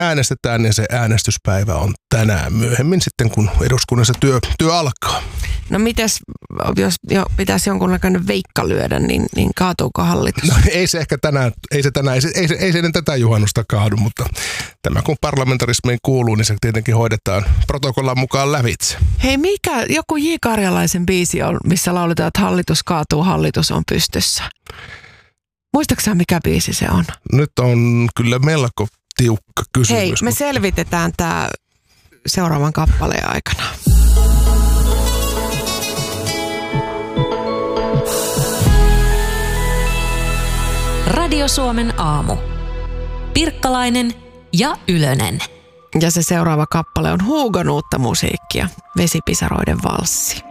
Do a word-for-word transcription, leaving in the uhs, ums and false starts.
äänestetään ja se äänestyspäivä on tänään myöhemmin sitten, kun eduskunnassa työ, työ alkaa. No mites, jos jo pitäisi jonkunlainen veikka lyödä, niin, niin kaatuuko hallitus? No ei se ehkä tänään, ei se tänään, ei se, ei se, ei se ennen tätä juhannusta kaadu, mutta tämä kun parlamentarismiin kuuluu, niin se tietenkin hoidetaan protokollan mukaan lävitse. Hei, mikä joku J. Karjalaisen biisi on, missä lauletaan, että hallitus kaatuu, hallitus on pystyssä? Muistatko sä, mikä biisi se on? Nyt on kyllä melko tiukka kysymys. Hei, me mutta... selvitetään tämä seuraavan kappaleen aikana. Radio Suomen aamu. Pirkkalainen ja Ylönen. Ja se seuraava kappale on Hugon uutta musiikkia, Vesipisaroiden valssi.